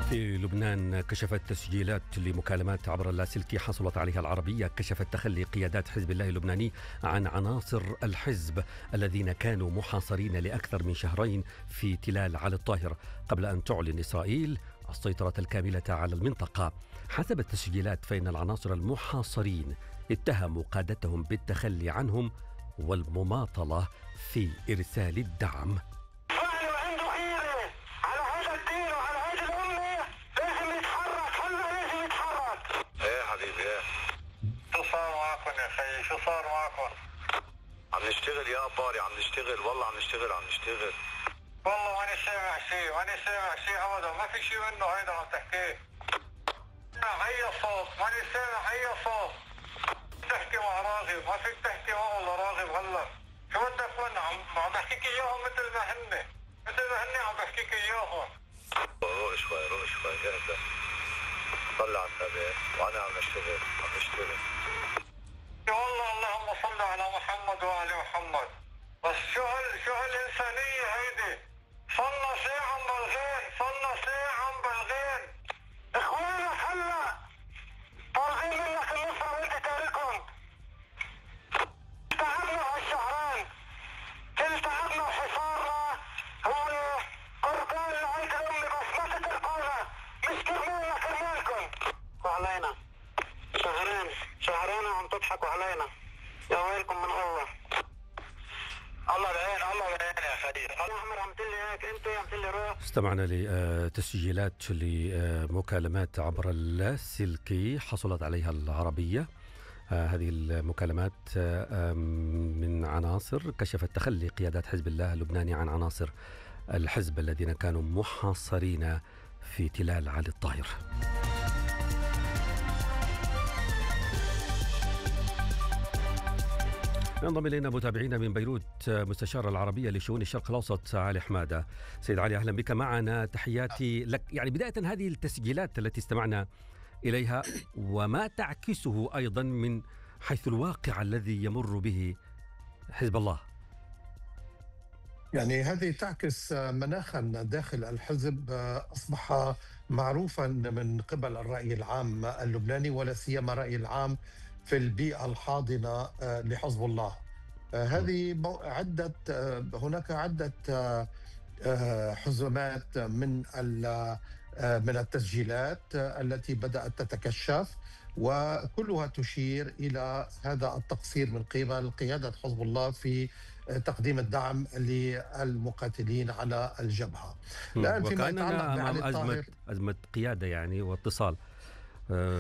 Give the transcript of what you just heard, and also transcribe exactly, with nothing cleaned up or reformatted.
في لبنان كشفت تسجيلات لمكالمات عبر اللاسلكي حصلت عليها العربية كشفت تخلي قيادات حزب الله اللبناني عن عناصر الحزب الذين كانوا محاصرين لأكثر من شهرين في تلال علي الطاهر قبل أن تعلن إسرائيل السيطرة الكاملة على المنطقة. حسب التسجيلات فإن العناصر المحاصرين اتهموا قادتهم بالتخلي عنهم والمماطلة في إرسال الدعم. شو صار معكم يا خيي؟ شو صار معكم؟ عم نشتغل يا أباري، عم نشتغل والله، عم نشتغل عم نشتغل والله ماني سامع شيء، ماني سامع شيء أبدا، ما في شيء منه هيدا عم تحكيه. أي صوت، ماني سامع أي صوت. تحكي مع راغب، ما فيك تحكي معه ولا راغب هلا. شو بدك منه؟ عم عم بحكيك إياهم مثل ما هن، مثل ما هن عم بحكيك إياهم. روق شوي، روق شوي، اهدى. طلع النبي وأنا عم نشتغل، عم نشتغل. والله اللهم صل على محمد وآل محمد. بس شو هال شو هالإنسانية هيدي؟ صلنا ساعة بالغين، صلنا ساعة بالغين. إخوانك هلا طالعين منك النصر وأنت تاركهم. تعبنا هالشهرين، كل تعبنا وحصارنا هون قربان لعيد أمي، بس ما تتركونا، مش كرمالنا كرمالكم. وعلينا شهرين شهرين عم تضحكوا علينا، يا ويلكم من الله. الله بعين، الله بعين يا خليل. احمر عم تقول لي هيك، انت عم تقول لي روح. استمعنا لتسجيلات لمكالمات عبر اللاسلكي حصلت عليها العربية. هذه المكالمات من عناصر كشفت تخلي قيادات حزب الله اللبناني عن عناصر الحزب الذين كانوا محاصرين في تلال علي الطاهر. ينضم إلينا متابعينا من بيروت مستشار العربية لشؤون الشرق الأوسط علي حمادة. سيد علي أهلا بك معنا، تحياتي لك. يعني بداية هذه التسجيلات التي استمعنا إليها وما تعكسه أيضا من حيث الواقع الذي يمر به حزب الله. يعني هذه تعكس مناخا داخل الحزب أصبح معروفا من قبل الرأي العام اللبناني، ولا سيما الرأي العام في البيئة الحاضنة لحزب الله. هذه عدة هناك عدة حزمات من من التسجيلات التي بدأت تتكشف، وكلها تشير إلى هذا التقصير من قبل قيادة حزب الله في تقديم الدعم للمقاتلين على الجبهة. الآن فيما يتعلق بعلي الطاهر، أزمة أزمة قيادة يعني واتصال.